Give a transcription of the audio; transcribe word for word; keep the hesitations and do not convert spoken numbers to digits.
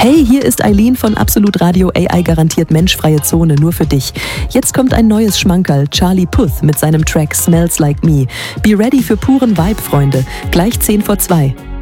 Hey, hier ist Eileen von Absolut Radio A I garantiert menschfreie Zone, nur für dich. Jetzt kommt ein neues Schmankerl, Charlie Puth mit seinem Track Smells Like Me. Be ready für puren Vibe, Freunde. Gleich zehn vor zwei.